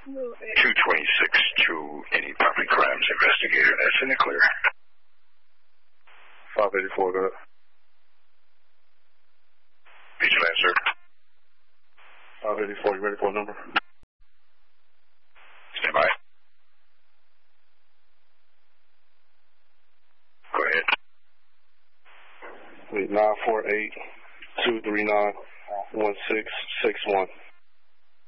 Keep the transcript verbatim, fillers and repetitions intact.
two twenty-six to any property crimes investigator. That's in the clear. five eighty-four, go ahead. Vigilance, sir. five eighty-four, you ready for a number? Stand by. Go ahead. Wait, nine four eight, two three nine, one six six one.